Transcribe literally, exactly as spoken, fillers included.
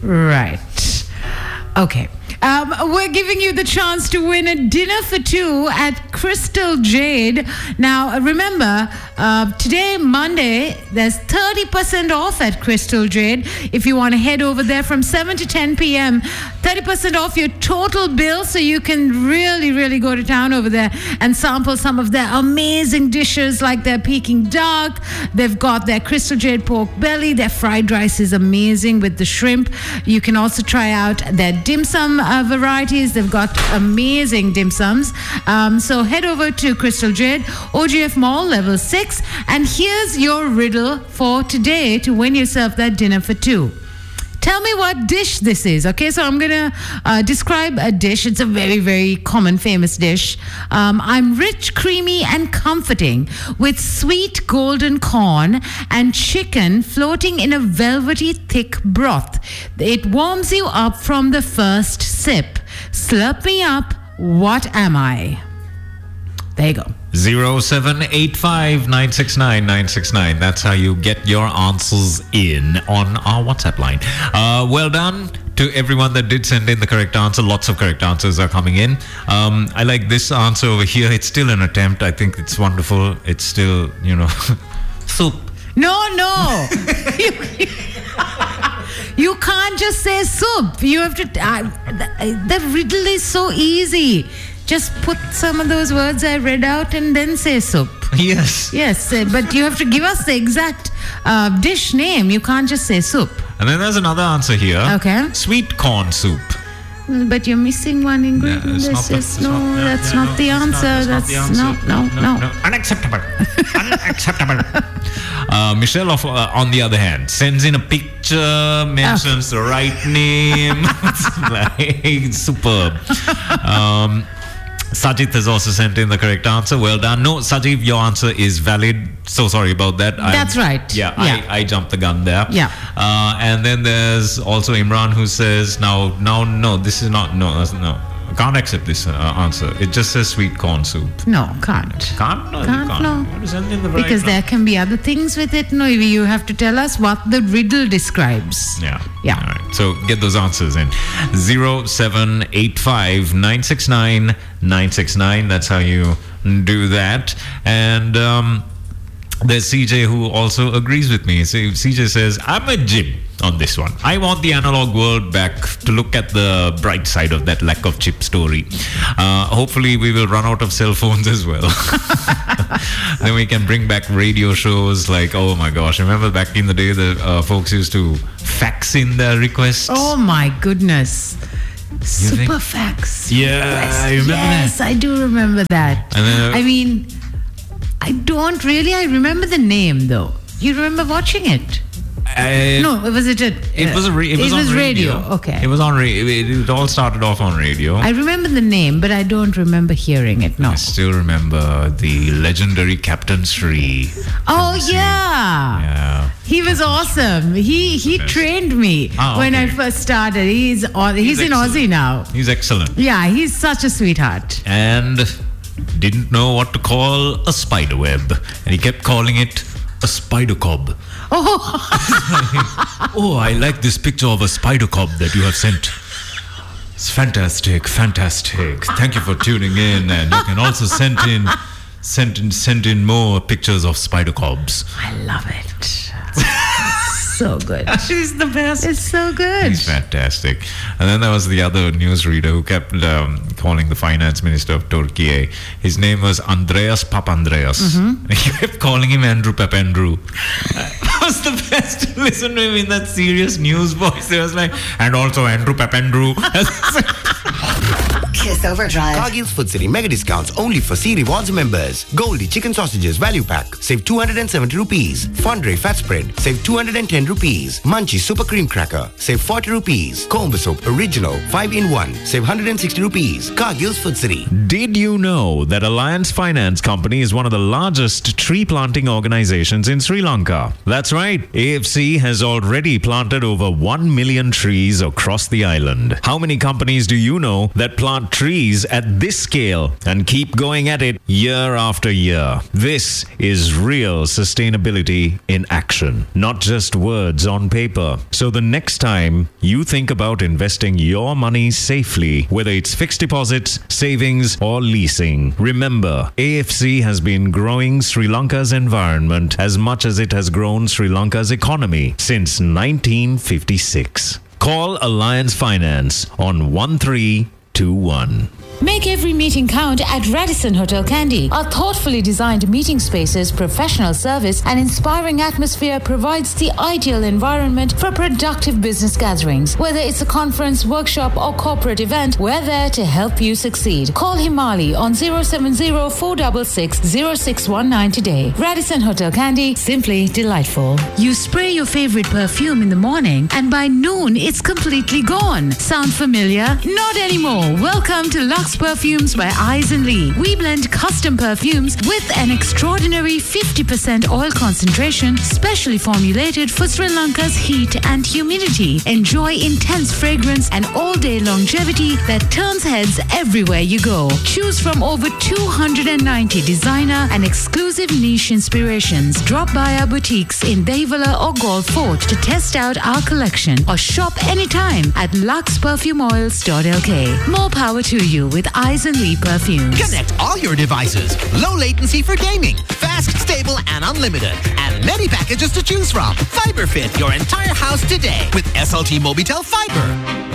Right. Okay. Um, we're giving you the chance to win a dinner for two at Crystal Jade. Now, remember, uh, today, Monday, there's thirty percent off at Crystal Jade. If you want to head over there from seven to ten p.m., thirty percent off your total bill, so you can really, really go to town over there and sample some of their amazing dishes like their Peking duck. They've got their Crystal Jade pork belly. Their fried rice is amazing with the shrimp. You can also try out their dim sum uh, varieties. They've got amazing dim sums. Um, so head over to Crystal Jade, O G F Mall, level six. And here's your riddle for today to win yourself that dinner for two. Tell me what dish this is. Okay, so I'm going to uh, describe a dish. It's a very, very common, famous dish. Um, I'm rich, creamy, and comforting with sweet golden corn and chicken floating in a velvety, thick broth. It warms you up from the first sip. Slurp me up. What am I? There you go. zero seven eight five nine six nine nine six nine. That's how you get your answers in on our WhatsApp line. Uh, well done to everyone that did send in the correct answer. Lots of correct answers are coming in. Um, I like this answer over here. It's still an attempt. I think it's wonderful. It's still, you know, soup. No, no. you, you, you can't just say soup. You have to... Uh, the, the riddle is so easy. Just put some of those words I read out and then say soup. Yes. Yes, uh, but you have to give us the exact uh, dish name. You can't just say soup. And then there's another answer here. Okay. Sweet corn soup. But you're missing one ingredient. No, this the, is no, not, that's no, not, no, the that's answer. Not, that's, that's not the answer. no, no, no, no. Unacceptable. Unacceptable. Uh, Michelle, of, uh, on the other hand, sends in a picture, mentions oh. the right name. Like, superb. Um, Sajid has also sent in the correct answer. Well done. No, Sajid, your answer is valid. So sorry about that. That's I, right. Yeah, yeah. I, I jumped the gun there. Yeah. Uh, and then there's also Imran who says, now, now, no, this is not, no, that's, no. I can't accept this uh, answer. It just says sweet corn soup. No, can't. Can't? No, can't, you can't. no. You have to send in the right because one. There can be other things with it. No, you have to tell us what the riddle describes. Yeah. Yeah. All right. So get those answers in. zero seven eight five nine six nine nine six nine. That's how you do that. And um, there's C J who also agrees with me. So C J says, I'm a Jim on this one. I want the analog world back to look at the bright side of that lack of chip story. Uh, hopefully we will run out of cell phones as well. Then we can bring back radio shows like, oh my gosh, remember back in the day the uh, folks used to fax in their requests? Oh my goodness. Super think? fax. Yeah, I remember yes, that. I do remember that. And then, uh, I mean, I don't really. I remember the name though. You remember watching it? Uh, no, was it a, It was a re- it was, it on was radio. radio. Okay. It was on radio. It, it all started off on radio. I remember the name, but I don't remember hearing it. No. I still remember the legendary Captain Sri. Oh yeah. Yeah. He was awesome. He he Yes. trained me Ah, when I okay. first started. He's he's, He's in excellent. Aussie now. He's excellent. Yeah, he's such a sweetheart. And didn't know what to call a spider web. And he kept calling it a spider cob. Oh. Oh, I like this picture of a spider cob that you have sent. It's fantastic, fantastic. Thank you for tuning in. And you can also send in send in send in more pictures of spider cobs. I love it. So good. She's the best. It's so good. He's fantastic. And then there was the other newsreader who kept um, calling the finance minister of Turkey. His name was Andreas Papandreas. Mm-hmm. He kept calling him Andrew Papandrew. That was the best to listen to him in that serious news voice. It was like, and also Andrew Papandrew. Kiss Overdrive. Cargill's Food City mega discounts only for C Rewards members. Goldie chicken sausages value pack, save two hundred seventy rupees. Fondre fat spread, save two hundred ten rupees. Munchie super cream cracker, save forty rupees. Combo soap original, five in one, save one hundred sixty rupees. Cargill's Food City. Did you know that Alliance Finance Company is one of the largest tree planting organizations in Sri Lanka? That's right. A F C has already planted over one million trees across the island. How many companies do you know that plant trees trees at this scale and keep going at it year after year. This is real sustainability in action, not just words on paper. So the next time you think about investing your money safely, whether it's fixed deposits, savings, or leasing, remember, A F C has been growing Sri Lanka's environment as much as it has grown Sri Lanka's economy since nineteen fifty-six. Call Alliance Finance on one three two one. Make every meeting count at Radisson Hotel Kandy. Our thoughtfully designed meeting spaces, professional service, and inspiring atmosphere provides the ideal environment for productive business gatherings. Whether it's a conference, workshop, or corporate event, we're there to help you succeed. Call Himali on zero seven zero, four six six, zero six one nine today. Radisson Hotel Kandy, simply delightful. You spray your favorite perfume in the morning, and by noon, it's completely gone. Sound familiar? Not anymore. Welcome to Lux Perfumes by Eisen Lee. We blend custom perfumes with an extraordinary fifty percent oil concentration, specially formulated for Sri Lanka's heat and humidity. Enjoy intense fragrance and all-day longevity that turns heads everywhere you go. Choose from over two hundred ninety designer and exclusive niche inspirations. Drop by our boutiques in Dehiwala or Golf Fort to test out our collection or shop anytime at lux perfume oils dot l k. More power to you with Eisen Lee perfumes. Connect all your devices. Low latency for gaming. Fast, stable, and unlimited. And many packages to choose from. FiberFit your entire house today with S L T Mobitel Fiber.